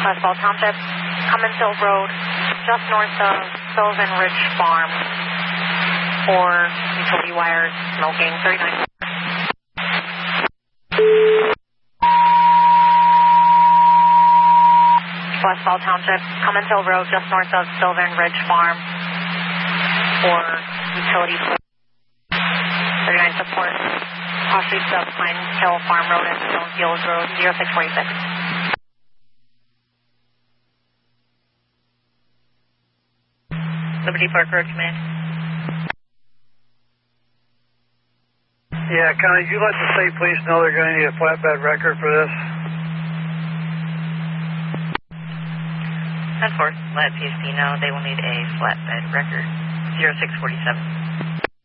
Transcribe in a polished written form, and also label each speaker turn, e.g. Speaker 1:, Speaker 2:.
Speaker 1: Westfall Township, Cummins Hill Road, just north of Sullivan Ridge Farm. 4 utility wires smoking, 39. Westfall Township, Cummins Hill Road, just north of Sullivan Ridge Farm. 4 utility 39 support. Offshoots of Pine Hill Farm Road and Stonefields Road, 0646. Liberty Park Road Command.
Speaker 2: Yeah, Connie, you let the state police know they're going to need a flatbed record for this?
Speaker 1: 10-4, let PSP know they will need a flatbed record, 0647.